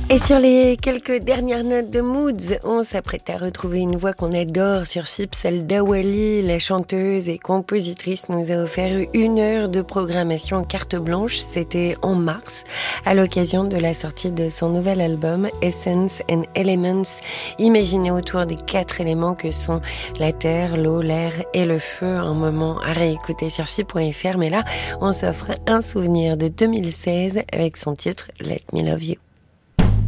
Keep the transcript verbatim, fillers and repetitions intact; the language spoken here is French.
Et sur les quelques dernières notes de Moods, on s'apprête à retrouver une voix qu'on adore sur F I P, celle d'Awali. La chanteuse et compositrice nous a offert une heure de programmation carte blanche. C'était en mars, à l'occasion de la sortie de son nouvel album Essence and Elements, imaginé autour des quatre éléments que sont la terre, l'eau, l'air et le feu. Un moment à réécouter sur F I P point F R, mais là, on s'offre un souvenir de deux mille seize avec son titre Let Me Love You.